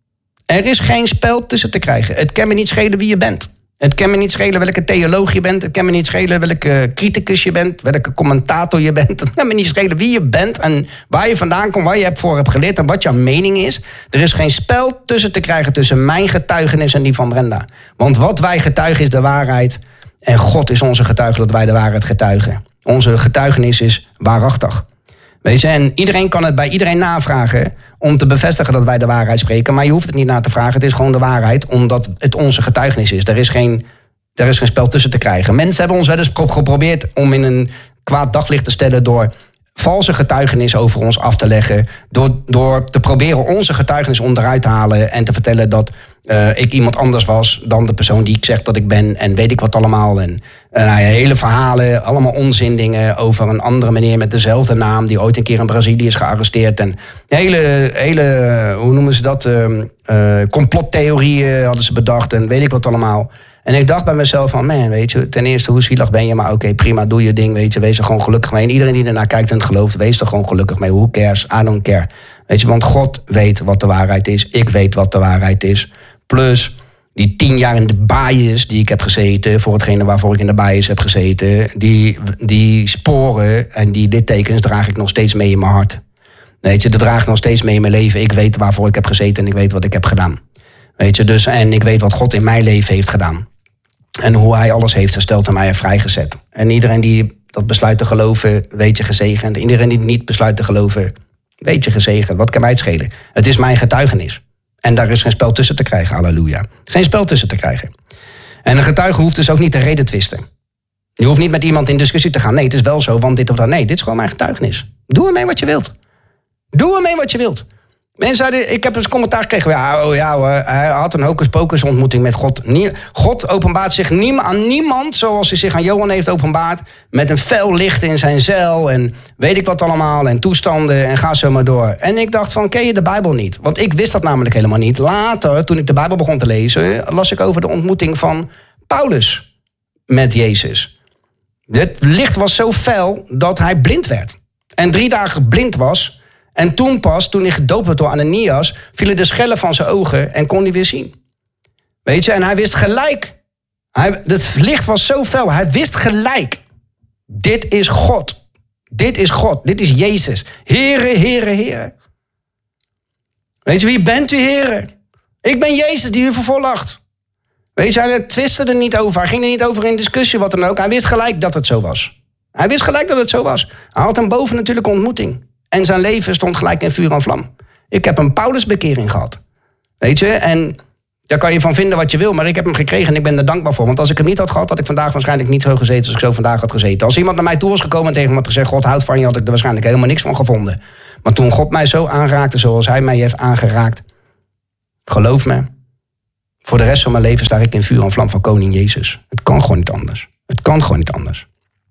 Er is geen spel tussen te krijgen. Het kan me niet schelen wie je bent. Het kan me niet schelen welke theoloog je bent. Het kan me niet schelen welke criticus je bent. Welke commentator je bent. Het kan me niet schelen wie je bent. En waar je vandaan komt. Waar je voor hebt geleerd. En wat jouw mening is. Er is geen spel tussen te krijgen tussen mijn getuigenis en die van Brenda. Want wat wij getuigen is de waarheid. En God is onze getuige dat wij de waarheid getuigen. Onze getuigenis is waarachtig. Weet je, en iedereen kan het bij iedereen navragen om te bevestigen dat wij de waarheid spreken. Maar je hoeft het niet na te vragen. Het is gewoon de waarheid, omdat het onze getuigenis is. Er is geen, er is geen spel tussen te krijgen. Mensen hebben ons wel eens geprobeerd om in een kwaad daglicht te stellen door valse getuigenis over ons af te leggen. Door, door te proberen onze getuigenis onderuit te halen en te vertellen dat uh, ik iemand anders was dan de persoon die ik zeg dat ik ben. En weet ik wat allemaal. En uh, nou ja, hele verhalen, allemaal onzin dingen over een andere meneer met dezelfde naam die ooit een keer in Brazilië is gearresteerd. En hele, hele hoe noemen ze dat? Uh, uh, complottheorieën hadden ze bedacht en weet ik wat allemaal. En ik dacht bij mezelf van, man, weet je, ten eerste, hoe zielig ben je? Maar oké, okay, prima, doe je ding, weet je, wees er gewoon gelukkig mee. En iedereen die ernaar kijkt en het gelooft, wees er gewoon gelukkig mee. Who cares? I don't care. Weet je, want God weet wat de waarheid is. Ik weet wat de waarheid is. Plus, die tien jaar in de bias die ik heb gezeten, voor hetgene waarvoor ik in de bias heb gezeten, die, die sporen en die littekens draag ik nog steeds mee in mijn hart. Weet je, dat draag ik nog steeds mee in mijn leven. Ik weet waarvoor ik heb gezeten en ik weet wat ik heb gedaan. Weet je, dus, en ik weet wat God in mijn leven heeft gedaan. En hoe hij alles heeft hersteld en mij heeft vrijgezet. En iedereen die dat besluit te geloven, weet je gezegend. Iedereen die niet besluit te geloven, weet je gezegend. Wat kan mij het schelen? Het is mijn getuigenis. En daar is geen spel tussen te krijgen, halleluja. Geen spel tussen te krijgen. En een getuige hoeft dus ook niet te reden twisten. Je hoeft niet met iemand in discussie te gaan. Nee, het is wel zo, want dit of dat. Nee, dit is gewoon mijn getuigenis. Doe ermee wat je wilt. Doe ermee wat je wilt. Mensen zeiden, ik heb eens commentaar gekregen. Ja, oh ja hoor, hij had een hocus-pocus ontmoeting met God. God openbaart zich nie, aan niemand zoals hij zich aan Johan heeft openbaard. Met een fel licht in zijn cel en weet ik wat allemaal. En toestanden en ga zo maar door. En ik dacht van, ken je de Bijbel niet? Want ik wist dat namelijk helemaal niet. Later, toen ik de Bijbel begon te lezen, las ik over de ontmoeting van Paulus met Jezus. Het licht was zo fel dat hij blind werd. En drie dagen blind was. En toen pas, toen hij gedoopt werd door Ananias, vielen de schellen van zijn ogen en kon hij weer zien. Weet je, en hij wist gelijk. Hij, het licht was zo fel, hij wist gelijk. Dit is God. Dit is God. Dit is Jezus. Heren, heren, heren. Weet je, wie bent u, heren? Ik ben Jezus die u vervolgt. Weet je, hij twistte er niet over. Hij ging er niet over in discussie, wat dan ook. Hij wist gelijk dat het zo was. Hij wist gelijk dat het zo was. Hij had een boven natuurlijke ontmoeting. En zijn leven stond gelijk in vuur en vlam. Ik heb een Paulusbekering gehad. Weet je, en daar kan je van vinden wat je wil, maar ik heb hem gekregen en ik ben er dankbaar voor. Want als ik hem niet had gehad, had ik vandaag waarschijnlijk niet zo gezeten als ik zo vandaag had gezeten. Als iemand naar mij toe was gekomen en tegen me had gezegd, God houdt van je, had ik er waarschijnlijk helemaal niks van gevonden. Maar toen God mij zo aanraakte zoals hij mij heeft aangeraakt, geloof me, voor de rest van mijn leven sta ik in vuur en vlam van koning Jezus. Het kan gewoon niet anders. Het kan gewoon niet anders.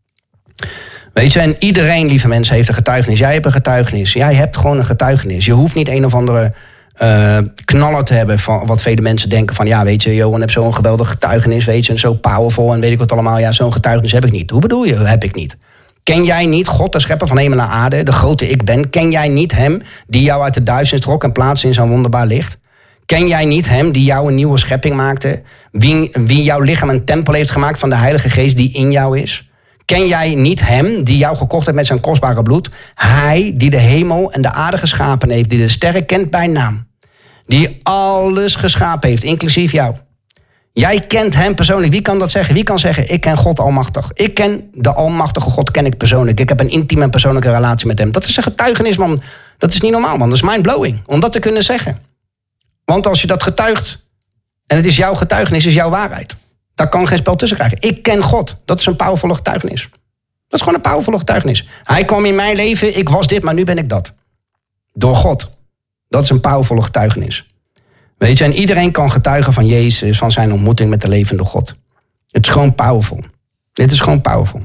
Weet je, en iedereen, lieve mensen, heeft een getuigenis. Jij hebt een getuigenis. Jij hebt gewoon een getuigenis. Je hoeft niet een of andere uh, knaller te hebben van wat vele mensen denken van, ja, weet je, Johan heeft zo'n geweldig getuigenis, weet je, en zo powerful en weet ik wat allemaal. Ja, zo'n getuigenis heb ik niet. Hoe bedoel je? Heb ik niet. Ken jij niet God, de schepper van hemel en aarde, de grote ik ben? Ken jij niet hem die jou uit de duisternis trok en plaatste in zo'n wonderbaar licht? Ken jij niet hem die jou een nieuwe schepping maakte? Wie, wie jouw lichaam een tempel heeft gemaakt van de Heilige Geest die in jou is? Ken jij niet hem die jou gekocht heeft met zijn kostbare bloed? Hij die de hemel en de aarde geschapen heeft, die de sterren kent bij naam. Die alles geschapen heeft, inclusief jou. Jij kent hem persoonlijk. Wie kan dat zeggen? Wie kan zeggen, ik ken God almachtig. Ik ken de almachtige God, ken ik persoonlijk. Ik heb een intieme en persoonlijke relatie met hem. Dat is een getuigenis, man. Dat is niet normaal, man. Dat is mindblowing, om dat te kunnen zeggen. Want als je dat getuigt, en het is jouw getuigenis, is jouw waarheid. Daar kan geen spel tussen krijgen. Ik ken God. Dat is een powervolle getuigenis. Dat is gewoon een powervolle getuigenis. Hij kwam in mijn leven, ik was dit, maar nu ben ik dat. Door God. Dat is een powervolle getuigenis. Weet je, en iedereen kan getuigen van Jezus, van zijn ontmoeting met de levende God. Het is gewoon powerful. Dit is gewoon powerful.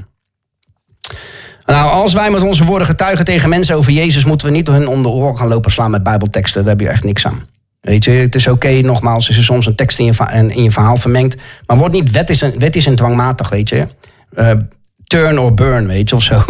Nou, als wij met onze woorden getuigen tegen mensen over Jezus, moeten we niet hun om de oren gaan lopen slaan met bijbelteksten. Daar heb je echt niks aan. Weet je, het is oké, okay, nogmaals, als je soms een tekst in je, va- in je verhaal vermengt. Maar word niet wettisch en, wettisch en dwangmatig, weet je. Uh, turn or burn, weet je, of zo.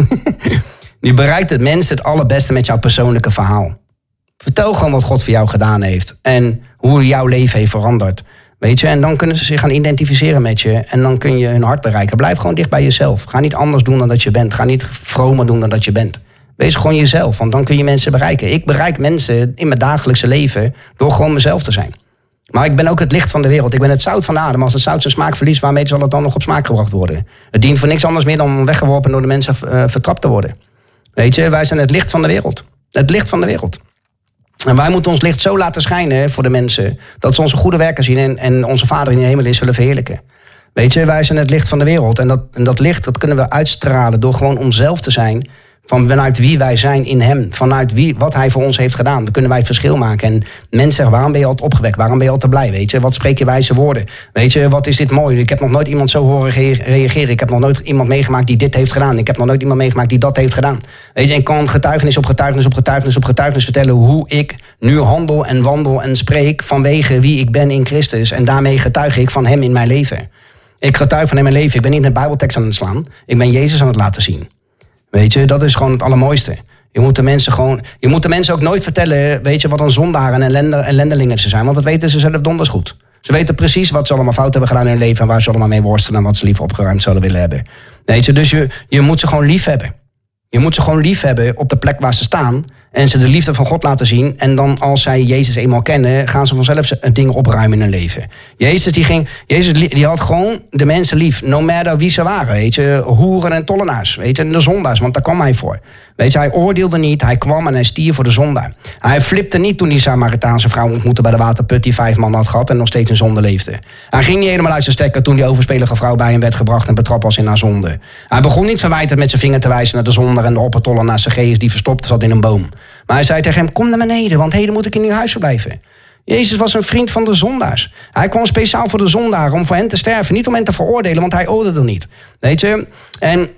Je bereikt het mensen het allerbeste met jouw persoonlijke verhaal. Vertel gewoon wat God voor jou gedaan heeft. En hoe jouw leven heeft veranderd. Weet je, en dan kunnen ze zich gaan identificeren met je. En dan kun je hun hart bereiken. Blijf gewoon dicht bij jezelf. Ga niet anders doen dan dat je bent. Ga niet vromer doen dan dat je bent. Wees gewoon jezelf, want dan kun je mensen bereiken. Ik bereik mensen in mijn dagelijkse leven door gewoon mezelf te zijn. Maar ik ben ook het licht van de wereld. Ik ben het zout van de aarde. Maar als het zout zijn smaak verliest, waarmee zal het dan nog op smaak gebracht worden? Het dient voor niks anders meer dan weggeworpen door de mensen uh, vertrapt te worden. Weet je, wij zijn het licht van de wereld. Het licht van de wereld. En wij moeten ons licht zo laten schijnen voor de mensen, dat ze onze goede werken zien en, en onze Vader in de hemel is zullen verheerlijken. Weet je, wij zijn het licht van de wereld. En dat, en dat licht dat kunnen we uitstralen door gewoon onszelf te zijn. Van vanuit wie wij zijn in hem. Vanuit wie, wat hij voor ons heeft gedaan. Dan kunnen wij het verschil maken. En mensen zeggen, waarom ben je altijd opgewekt? Waarom ben je altijd blij? Weet je, wat spreek je wijze woorden? Weet je, wat is dit mooi? Ik heb nog nooit iemand zo horen reageren. Ik heb nog nooit iemand meegemaakt die dit heeft gedaan. Ik heb nog nooit iemand meegemaakt die dat heeft gedaan. Weet je, ik kan getuigenis op getuigenis op getuigenis op getuigenis vertellen hoe ik nu handel en wandel en spreek vanwege wie ik ben in Christus. En daarmee getuig ik van hem in mijn leven. Ik getuig van hem in mijn leven. Ik ben niet een bijbeltekst aan het slaan. Ik ben Jezus aan het laten zien. Weet je, dat is gewoon het allermooiste. Je moet de mensen gewoon, je moet de mensen ook nooit vertellen, weet je, wat een zondaar en ellende, ellendelingen ze zijn. Want dat weten ze zelf donders goed. Ze weten precies wat ze allemaal fout hebben gedaan in hun leven en waar ze allemaal mee worstelen en wat ze liever opgeruimd zouden willen hebben. Weet je, dus je, je moet ze gewoon lief hebben. Je moet ze gewoon lief hebben op de plek waar ze staan en ze de liefde van God laten zien. En dan als zij Jezus eenmaal kennen, gaan ze vanzelf dingen opruimen in hun leven. Jezus, die, ging, Jezus die had gewoon de mensen lief, no matter wie ze waren. Weet je, hoeren en tollenaars, weet je, en de zondaars, want daar kwam hij voor. Weet je, hij oordeelde niet, hij kwam en hij stierf voor de zondaar. Hij flipte niet toen die Samaritaanse vrouw ontmoette bij de waterput die vijf man had gehad en nog steeds in zonde leefde. Hij ging niet helemaal uit zijn stekker toen die overspelige vrouw bij hem werd gebracht en betrapt was in haar zonde. Hij begon niet verwijtend met zijn vinger te wijzen naar de zondaar en de oppertoller naar Zacchaeus die verstopt zat in een boom. Maar hij zei tegen hem, kom naar beneden, want heden moet ik in uw huis verblijven. Jezus was een vriend van de zondaars. Hij kwam speciaal voor de zondaren om voor hen te sterven. Niet om hen te veroordelen, want hij oordeelde niet. Weet je? En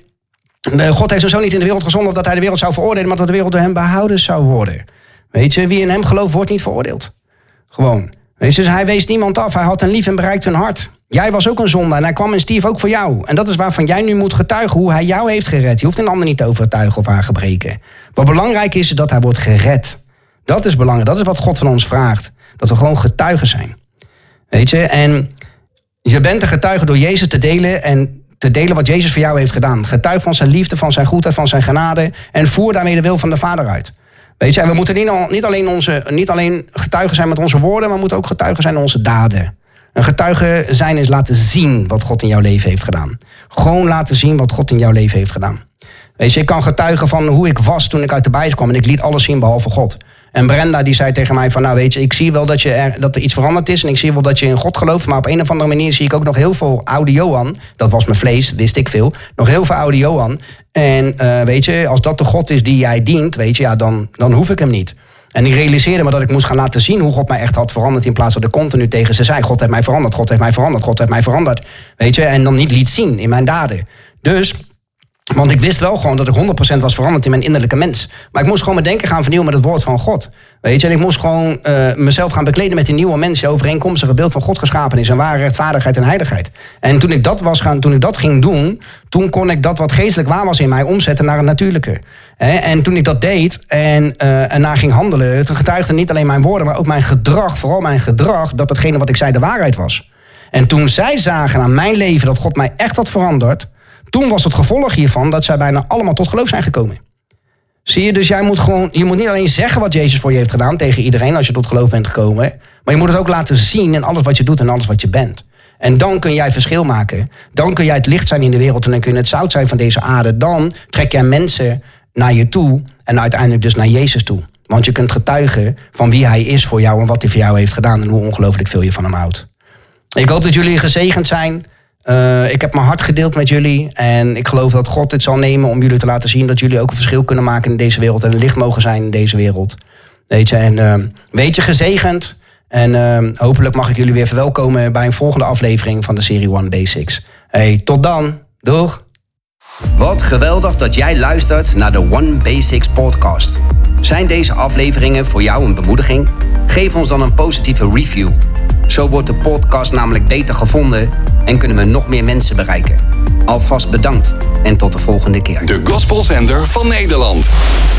God heeft zijn zoon niet in de wereld gezonden dat hij de wereld zou veroordelen, maar dat de wereld door hem behouden zou worden. Weet je? Wie in hem gelooft, wordt niet veroordeeld. Gewoon. Weet je? Dus hij wees niemand af. Hij had hen lief en bereikte hun hart. Jij was ook een zondaar en hij kwam en stierf ook voor jou. En dat is waarvan jij nu moet getuigen hoe hij jou heeft gered. Je hoeft een ander niet te overtuigen of haar gebreken. Wat belangrijk is, is dat hij wordt gered. Dat is belangrijk. Dat is wat God van ons vraagt. Dat we gewoon getuigen zijn. Weet je? En je bent een getuige door Jezus te delen en te delen wat Jezus voor jou heeft gedaan. Getuig van zijn liefde, van zijn goedheid, van zijn genade. En voer daarmee de wil van de Vader uit. Weet je? En we moeten niet, al, niet, alleen onze, niet alleen getuigen zijn met onze woorden, maar we moeten ook getuigen zijn met onze daden. Een getuige zijn is laten zien wat God in jouw leven heeft gedaan. Gewoon laten zien wat God in jouw leven heeft gedaan. Weet je, ik kan getuigen van hoe ik was toen ik uit de bijs kwam en ik liet alles zien behalve God. En Brenda die zei tegen mij van, nou weet je, ik zie wel dat, je er, dat er iets veranderd is en ik zie wel dat je in God gelooft, maar op een of andere manier zie ik ook nog heel veel oude Johan. Dat was mijn vlees, wist ik veel. Nog heel veel oude Johan. En uh, weet je, als dat de God is die jij dient, weet je, ja, dan, dan hoef ik hem niet. En ik realiseerde me dat ik moest gaan laten zien hoe God mij echt had veranderd, in plaats dat ik continu tegen ze zei, God heeft mij veranderd, God heeft mij veranderd, God heeft mij veranderd. Weet je, en dan niet liet zien in mijn daden. Dus, want ik wist wel gewoon dat ik honderd procent was veranderd in mijn innerlijke mens. Maar ik moest gewoon mijn denken gaan vernieuwen met het woord van God. Weet je, en ik moest gewoon uh, mezelf gaan bekleden met die nieuwe mens die overeenkomstig het beeld van God geschapen is. En ware rechtvaardigheid en heiligheid. En toen ik dat was gaan, toen ik dat ging doen, toen kon ik dat wat geestelijk waar was in mij omzetten naar het natuurlijke. En toen ik dat deed en uh, ernaar ging handelen, toen getuigde niet alleen mijn woorden, maar ook mijn gedrag, vooral mijn gedrag, dat hetgene wat ik zei de waarheid was. En toen zij zagen aan mijn leven dat God mij echt had veranderd, toen was het gevolg hiervan dat zij bijna allemaal tot geloof zijn gekomen. Zie je, dus jij moet gewoon, je moet niet alleen zeggen wat Jezus voor je heeft gedaan tegen iedereen als je tot geloof bent gekomen, maar je moet het ook laten zien in alles wat je doet en alles wat je bent. En dan kun jij verschil maken. Dan kun jij het licht zijn in de wereld en dan kun je het zout zijn van deze aarde. Dan trek jij mensen naar je toe en uiteindelijk dus naar Jezus toe. Want je kunt getuigen van wie hij is voor jou en wat hij voor jou heeft gedaan en hoe ongelooflijk veel je van hem houdt. Ik hoop dat jullie gezegend zijn. Uh, ik heb mijn hart gedeeld met jullie. En ik geloof dat God dit zal nemen om jullie te laten zien dat jullie ook een verschil kunnen maken in deze wereld. En een licht mogen zijn in deze wereld. Weet je, en uh, weet je, gezegend. En uh, hopelijk mag ik jullie weer verwelkomen bij een volgende aflevering van de serie One Basics. Hey, tot dan. Doeg. Wat geweldig dat jij luistert naar de One Basics podcast. Zijn deze afleveringen voor jou een bemoediging? Geef ons dan een positieve review. Zo wordt de podcast namelijk beter gevonden en kunnen we nog meer mensen bereiken. Alvast bedankt en tot de volgende keer. De gospelzender van Nederland.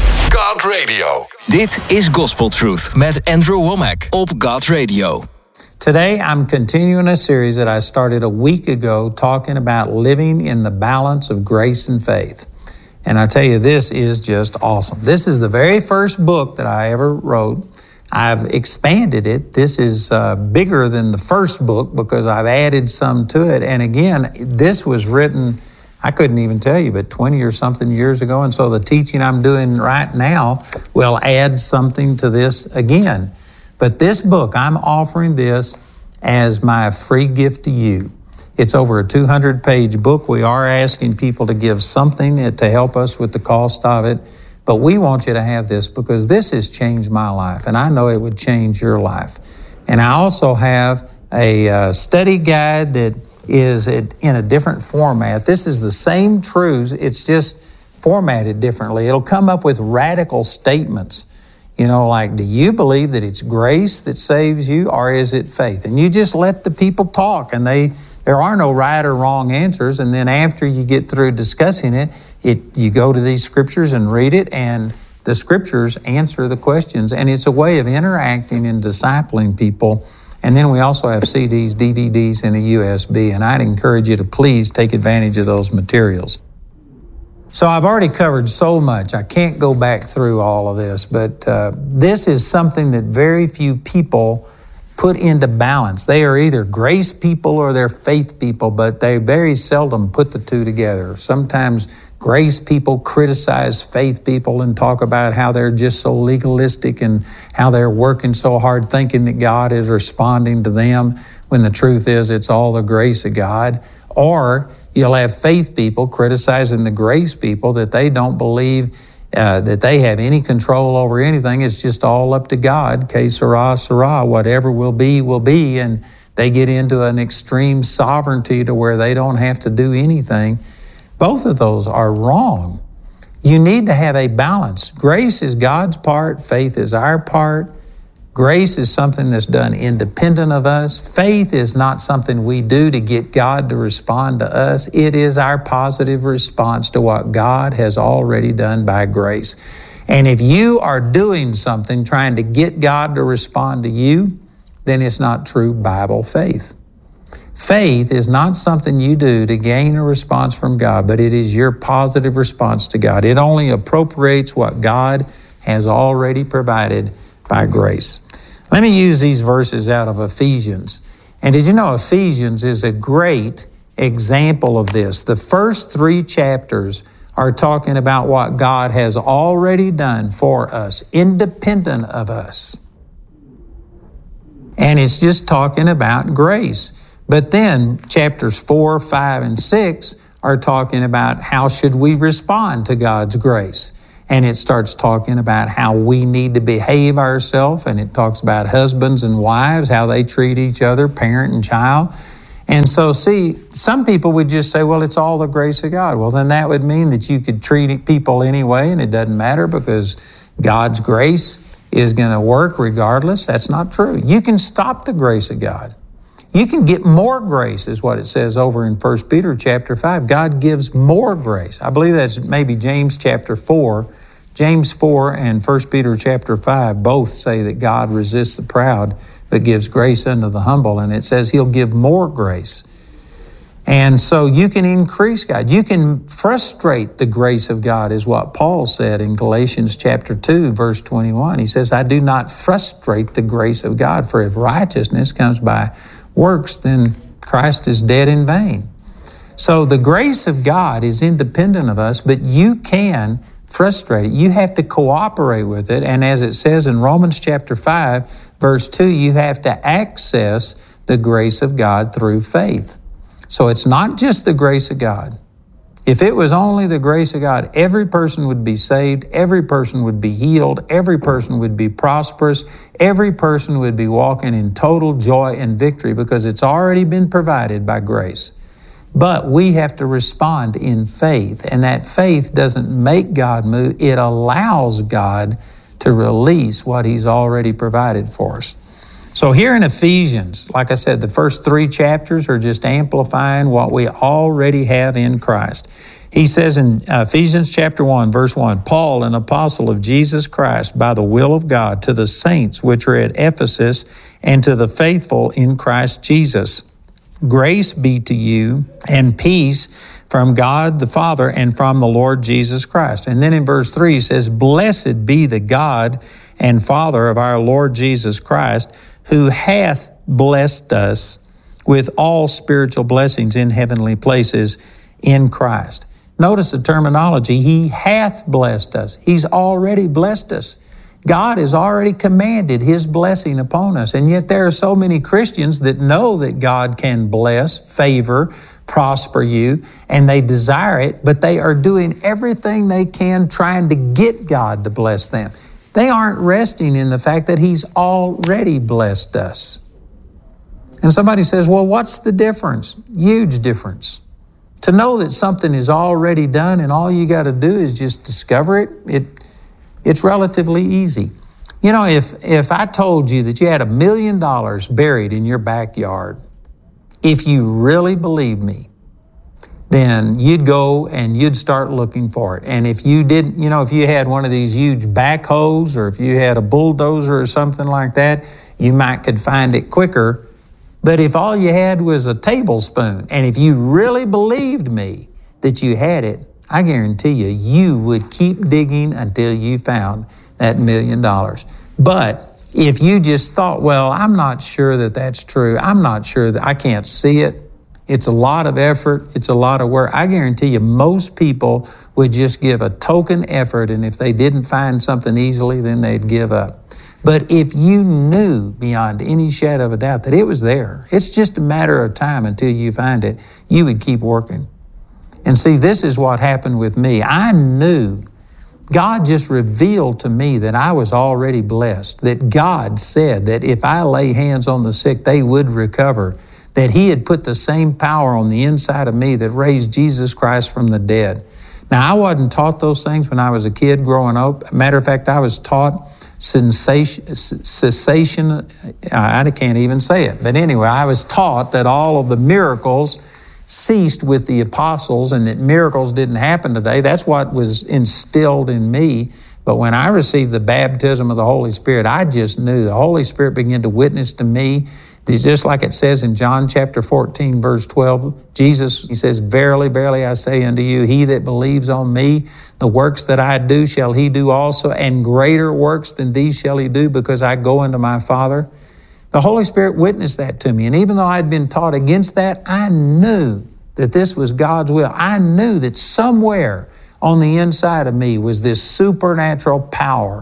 God Radio. Dit is Gospel Truth met Andrew Womack op God Radio. Today I'm continuing a series that I started a week ago talking about living in the balance of grace and faith. And I tell you, this is just awesome. This is the very first book that I ever wrote. I've expanded it. This is uh, bigger than the first book because I've added some to it. And again, this was written, I couldn't even tell you, but twenty or something years ago. And so the teaching I'm doing right now will add something to this again. But this book, I'm offering this as my free gift to you. It's over a two hundred page book. We are asking people to give something to help us with the cost of it. But we want you to have this because this has changed my life, and I know it would change your life. And I also have a uh, study guide that is in a different format. This is the same truths, it's just formatted differently. It'll come up with radical statements. You know, like, do you believe that it's grace that saves you, or is it faith? And you just let the people talk, and they there are no right or wrong answers. And then after you get through discussing it, it you go to these scriptures and read it, and the scriptures answer the questions. And it's a way of interacting and discipling people. And then we also have C Ds, D V Ds, and a U S B. And I'd encourage you to please take advantage of those materials. So I've already covered so much. I can't go back through all of this, but uh, this is something that very few people put into balance. They are either grace people or they're faith people, but they very seldom put the two together. Sometimes grace people criticize faith people and talk about how they're just so legalistic and how they're working so hard thinking that God is responding to them, when the truth is it's all the grace of God. Or you'll have faith people criticizing the grace people that they don't believe uh, that they have any control over anything. It's just all up to God. Que sera, sera. Whatever will be, will be. And they get into an extreme sovereignty to where they don't have to do anything. Both of those are wrong. You need to have a balance. Grace is God's part. Faith is our part. Grace is something that's done independent of us. Faith is not something we do to get God to respond to us. It is our positive response to what God has already done by grace. And if you are doing something trying to get God to respond to you, then it's not true Bible faith. Faith is not something you do to gain a response from God, but it is your positive response to God. It only appropriates what God has already provided by grace. Let me use these verses out of Ephesians. And did you know Ephesians is a great example of this? The first three chapters are talking about what God has already done for us, independent of us. And it's just talking about grace. But then chapters four, five, and six are talking about how should we respond to God's grace. And it starts talking about how we need to behave ourselves. And it talks about husbands and wives, how they treat each other, parent and child. And so, see, some people would just say, well, it's all the grace of God. Well, then that would mean that you could treat people anyway, and it doesn't matter because God's grace is going to work regardless. That's not true. You can stop the grace of God. You can get more grace, is what it says over in First Peter chapter five. God gives more grace. I believe that's maybe James chapter four. James four and First Peter chapter five both say that God resists the proud, but gives grace unto the humble. And it says He'll give more grace. And so you can increase God. You can frustrate the grace of God, is what Paul said in Galatians chapter two, verse twenty-one. He says, I do not frustrate the grace of God, for if righteousness comes by works, then Christ is dead in vain. So the grace of God is independent of us, but you can frustrate it. You have to cooperate with it. And as it says in Romans chapter five, verse two, you have to access the grace of God through faith. So it's not just the grace of God. If it was only the grace of God, every person would be saved, every person would be healed, every person would be prosperous, every person would be walking in total joy and victory because it's already been provided by grace. But we have to respond in faith, and that faith doesn't make God move. It allows God to release what He's already provided for us. So here in Ephesians, like I said, the first three chapters are just amplifying what we already have in Christ. He says in Ephesians chapter one, verse one, Paul, an apostle of Jesus Christ, by the will of God, to the saints which are at Ephesus, and to the faithful in Christ Jesus. Grace be to you and peace from God the Father and from the Lord Jesus Christ. And then in verse three, he says, Blessed be the God and Father of our Lord Jesus Christ, who hath blessed us with all spiritual blessings in heavenly places in Christ. Notice the terminology, He hath blessed us. He's already blessed us. God has already commanded His blessing upon us. And yet there are so many Christians that know that God can bless, favor, prosper you, and they desire it, but they are doing everything they can trying to get God to bless them. They aren't resting in the fact that He's already blessed us. And somebody says, well, what's the difference? Huge difference. To know that something is already done and all you got to do is just discover it, it it's relatively easy. You know, if, if I told you that you had a million dollars buried in your backyard, if you really believed me, then you'd go and you'd start looking for it. And if you didn't, you know, if you had one of these huge backhoes or if you had a bulldozer or something like that, you might could find it quicker. But if all you had was a tablespoon, and if you really believed me that you had it, I guarantee you, you would keep digging until you found that million dollars. But if you just thought, well, I'm not sure that that's true. I'm not sure that I can't see it. It's a lot of effort. It's a lot of work. I guarantee you most people would just give a token effort, and if they didn't find something easily, then they'd give up. But if you knew beyond any shadow of a doubt that it was there, it's just a matter of time until you find it, you would keep working. And see, this is what happened with me. I knew, God just revealed to me that I was already blessed, that God said that if I lay hands on the sick, they would recover, that He had put the same power on the inside of me that raised Jesus Christ from the dead. Now, I wasn't taught those things when I was a kid growing up. Matter of fact, I was taught sensation, cessation, I can't even say it. But anyway, I was taught that all of the miracles ceased with the apostles and that miracles didn't happen today. That's what was instilled in me. But when I received the baptism of the Holy Spirit, I just knew the Holy Spirit began to witness to me. Just like it says in John chapter fourteen, verse twelve, Jesus, He says, Verily, verily, I say unto you, he that believes on me, the works that I do shall he do also, and greater works than these shall he do, because I go unto my Father. The Holy Spirit witnessed that to me. And even though I'd been taught against that, I knew that this was God's will. I knew that somewhere on the inside of me was this supernatural power.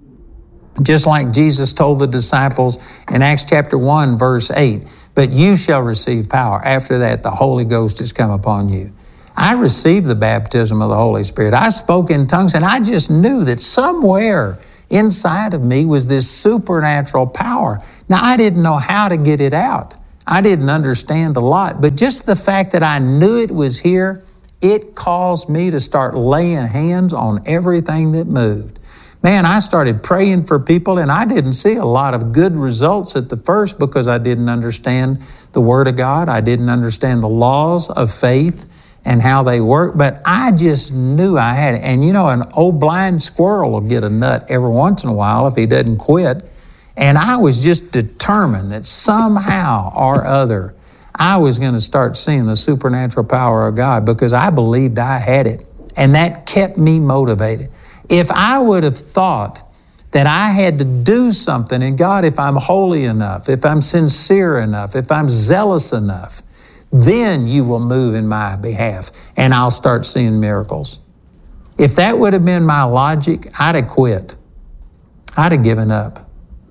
Just like Jesus told the disciples in Acts chapter one, verse eight, but you shall receive power. After that, the Holy Ghost has come upon you. I received the baptism of the Holy Spirit. I spoke in tongues, and I just knew that somewhere inside of me was this supernatural power. Now, I didn't know how to get it out. I didn't understand a lot, but just the fact that I knew it was here, it caused me to start laying hands on everything that moved. Man, I started praying for people, and I didn't see a lot of good results at the first because I didn't understand the Word of God. I didn't understand the laws of faith and how they work, but I just knew I had it. And you know, an old blind squirrel will get a nut every once in a while if he doesn't quit. And I was just determined that somehow or other, I was going to start seeing the supernatural power of God because I believed I had it. And that kept me motivated. If I would have thought that I had to do something, and God, if I'm holy enough, if I'm sincere enough, if I'm zealous enough, then you will move in my behalf and I'll start seeing miracles. If that would have been my logic, I'd have quit. I'd have given up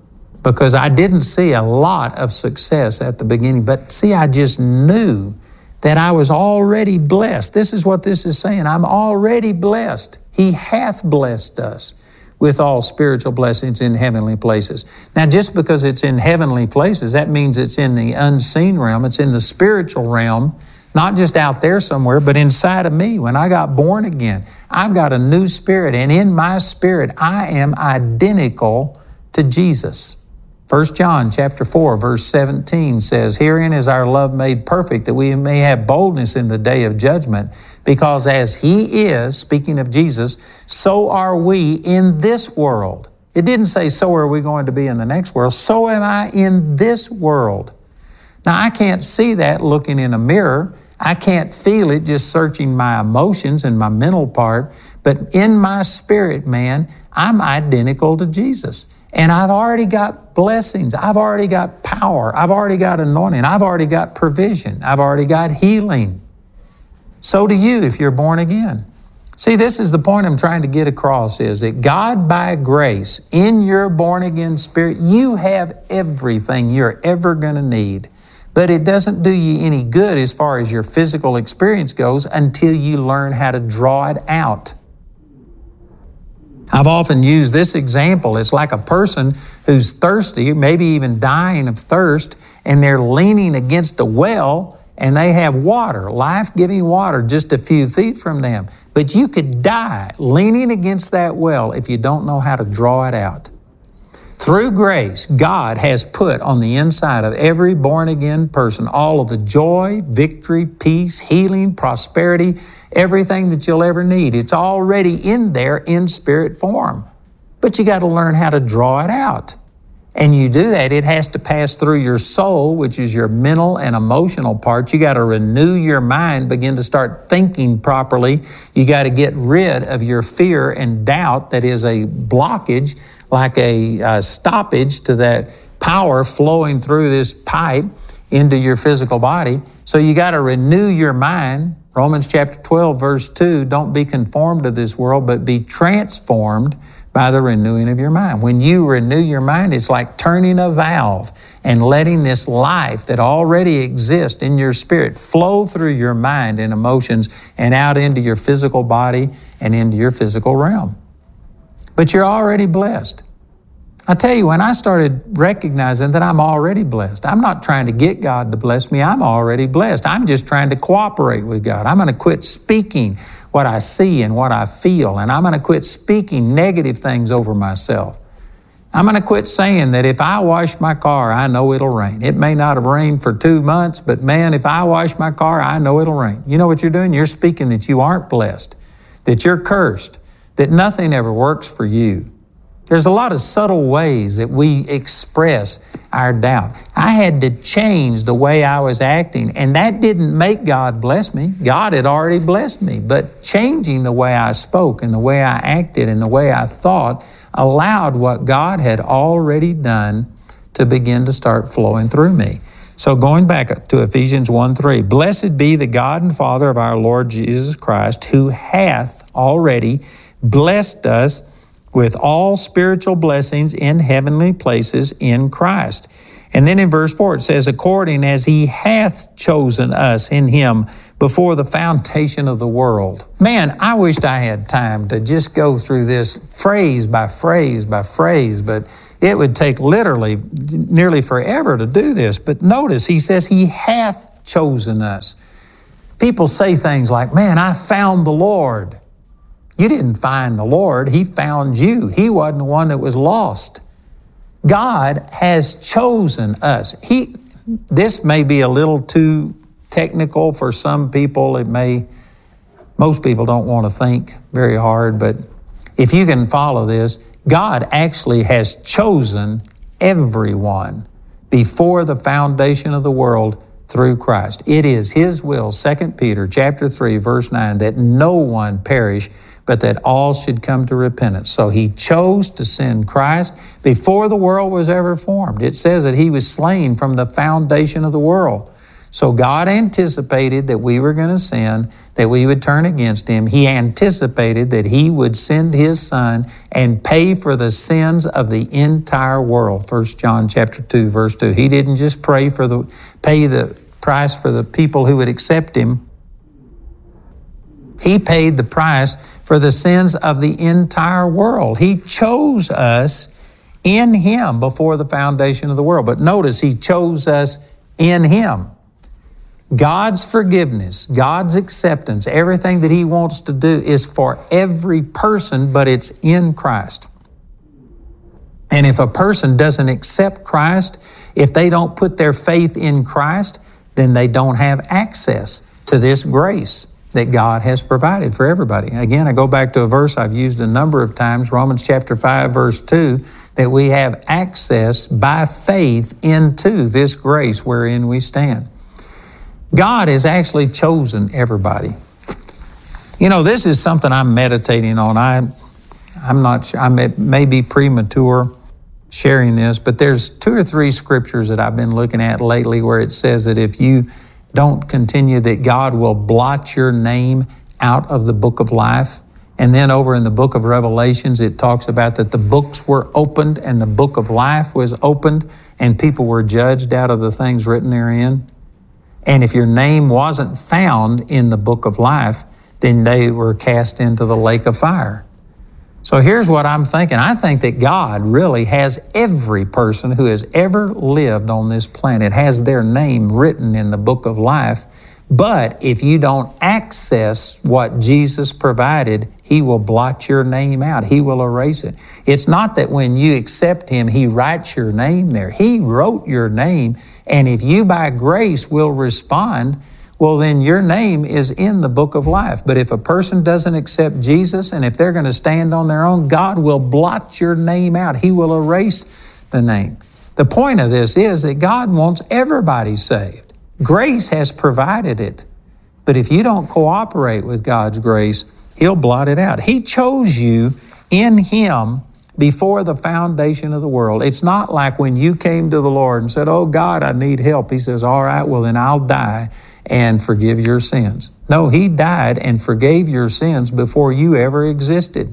because I didn't see a lot of success at the beginning. But see, I just knew that I was already blessed. This is what this is saying. I'm already blessed. He hath blessed us with all spiritual blessings in heavenly places. Now, just because it's in heavenly places, that means it's in the unseen realm. It's in the spiritual realm, not just out there somewhere, but inside of me. When I got born again, I've got a new spirit, and in my spirit, I am identical to Jesus. First John chapter four, verse seventeen says, "Herein is our love made perfect, that we may have boldness in the day of judgment. Because as He is," speaking of Jesus, "so are we in this world." It didn't say, "So are we going to be in the next world." "So am I in this world." Now, I can't see that looking in a mirror. I can't feel it just searching my emotions and my mental part. But in my spirit, man, I'm identical to Jesus. And I've already got blessings. I've already got power. I've already got anointing. I've already got provision. I've already got healing. So do you if you're born again. See, this is the point I'm trying to get across, is that God, by grace, in your born again spirit, you have everything you're ever going to need. But it doesn't do you any good as far as your physical experience goes until you learn how to draw it out. I've often used this example. It's like a person who's thirsty, maybe even dying of thirst, and they're leaning against a well, and they have water, life-giving water, just a few feet from them. But you could die leaning against that well if you don't know how to draw it out. Through grace, God has put on the inside of every born-again person all of the joy, victory, peace, healing, prosperity, everything that you'll ever need. It's already in there in spirit form. But you got to learn how to draw it out. And you do that, it has to pass through your soul, which is your mental and emotional part. You got to renew your mind, begin to start thinking properly. You got to get rid of your fear and doubt that is a blockage, like a, a stoppage to that power flowing through this pipe into your physical body. So you got to renew your mind. Romans chapter twelve, verse two, "Don't be conformed to this world, but be transformed by the renewing of your mind." When you renew your mind, it's like turning a valve and letting this life that already exists in your spirit flow through your mind and emotions and out into your physical body and into your physical realm. But you're already blessed. I tell you, when I started recognizing that I'm already blessed, I'm not trying to get God to bless me. I'm already blessed. I'm just trying to cooperate with God. I'm going to quit speaking what I see and what I feel, and I'm going to quit speaking negative things over myself. I'm going to quit saying that if I wash my car, I know it'll rain. It may not have rained for two months, but man, if I wash my car, I know it'll rain. You know what you're doing? You're speaking that you aren't blessed, that you're cursed, that nothing ever works for you. There's a lot of subtle ways that we express our doubt. I had to change the way I was acting, and that didn't make God bless me. God had already blessed me, but changing the way I spoke and the way I acted and the way I thought allowed what God had already done to begin to start flowing through me. So going back to Ephesians one three, "Blessed be the God and Father of our Lord Jesus Christ, who hath already blessed us with all spiritual blessings in heavenly places in Christ." And then in verse four it says, "According as He hath chosen us in Him before the foundation of the world." Man, I wished I had time to just go through this phrase by phrase by phrase, but it would take literally nearly forever to do this. But notice He says He hath chosen us. People say things like, "Man, I found the Lord." You didn't find the Lord. He found you. He wasn't the one that was lost. God has chosen us. He, this may be a little too technical for some people. It may, most people don't want to think very hard, but if you can follow this, God actually has chosen everyone before the foundation of the world through Christ. It is His will, Second Peter chapter three, verse nine, that no one perish, but that all should come to repentance. So He chose to send Christ before the world was ever formed. It says that He was slain from the foundation of the world. So God anticipated that we were going to sin, that we would turn against Him. He anticipated that He would send His Son and pay for the sins of the entire world. First John chapter two, verse two. He didn't just pray for the, pay the Christ for the people who would accept Him. He paid the price for the sins of the entire world. He chose us in Him before the foundation of the world. But notice, He chose us in Him. God's forgiveness, God's acceptance, everything that He wants to do is for every person, but it's in Christ. And if a person doesn't accept Christ, if they don't put their faith in Christ, then they don't have access to this grace that God has provided for everybody. Again, I go back to a verse I've used a number of times, Romans chapter five, verse two, that we have access by faith into this grace wherein we stand. God has actually chosen everybody. You know, this is something I'm meditating on. I, I'm not sure, I may, may be premature sharing this, but there's two or three scriptures that I've been looking at lately where it says that if you don't continue, that God will blot your name out of the book of life. And then over in the book of Revelations, it talks about that the books were opened and the book of life was opened and people were judged out of the things written therein. And if your name wasn't found in the book of life, then they were cast into the lake of fire. So here's what I'm thinking. I think that God really has every person who has ever lived on this planet, has their name written in the book of life. But if you don't access what Jesus provided, He will blot your name out. He will erase it. It's not that when you accept Him, He writes your name there. He wrote your name. And if you by grace will respond, well, then your name is in the book of life. But if a person doesn't accept Jesus, and if they're going to stand on their own, God will blot your name out. He will erase the name. The point of this is that God wants everybody saved. Grace has provided it. But if you don't cooperate with God's grace, He'll blot it out. He chose you in Him before the foundation of the world. It's not like when you came to the Lord and said, oh God, I need help. He says, all right, well then I'll die and forgive your sins. No, He died and forgave your sins before you ever existed.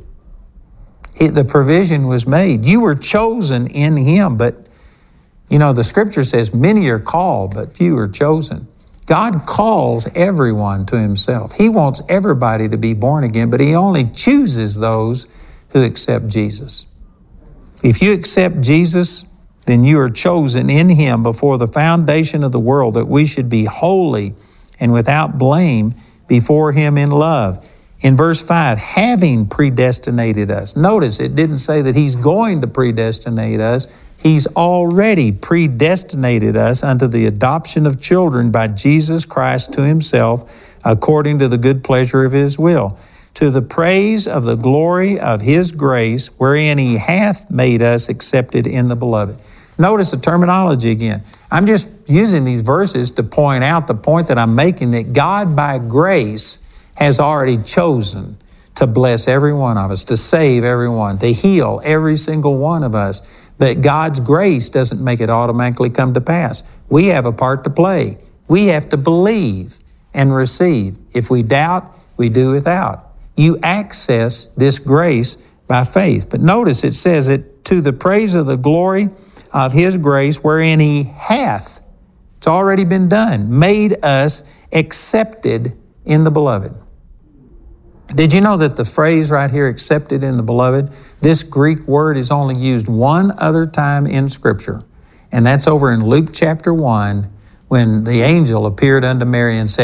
He, the provision was made. You were chosen in Him, but you know, the scripture says many are called, but few are chosen. God calls everyone to Himself. He wants everybody to be born again, but He only chooses those who accept Jesus. If you accept Jesus, then you are chosen in Him before the foundation of the world, that we should be holy and without blame before Him in love. In verse five, having predestinated us. Notice it didn't say that He's going to predestinate us. He's already predestinated us unto the adoption of children by Jesus Christ to Himself, according to the good pleasure of His will, to the praise of the glory of His grace, wherein He hath made us accepted in the beloved. Notice the terminology again. I'm just using these verses to point out the point that I'm making, that God by grace has already chosen to bless every one of us, to save everyone, to heal every single one of us. But God's grace doesn't make it automatically come to pass. We have a part to play. We have to believe and receive. If we doubt, we do without. You access this grace by faith. But notice it says it, to the praise of the glory of His grace, wherein He hath, it's already been done, made us accepted in the beloved. Did you know that the phrase right here, accepted in the beloved, this Greek word is only used one other time in Scripture, and that's over in Luke chapter one, when the angel appeared unto Mary and said,